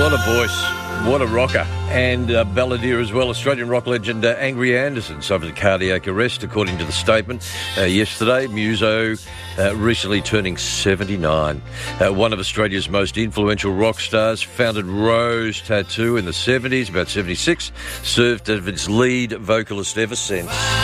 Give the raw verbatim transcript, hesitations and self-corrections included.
What a voice. What a rocker. And uh, balladeer as well. Australian rock legend uh, Angry Anderson suffered cardiac arrest, according to the statement uh, yesterday. Muso uh, recently turning seventy-nine. Uh, one of Australia's most influential rock stars, founded Rose Tattoo in the seventies, about seventy-six, served as its lead vocalist ever since.